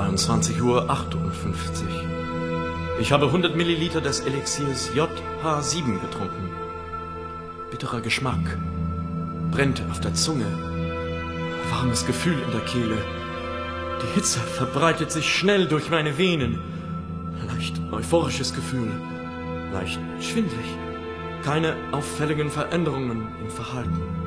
22:58 Uhr. Ich habe 100 Milliliter des Elixiers JH7 getrunken. Bitterer Geschmack, brennt auf der Zunge, warmes Gefühl in der Kehle. Die Hitze verbreitet sich schnell durch meine Venen. Leicht euphorisches Gefühl, leicht schwindlig. Keine auffälligen Veränderungen im Verhalten.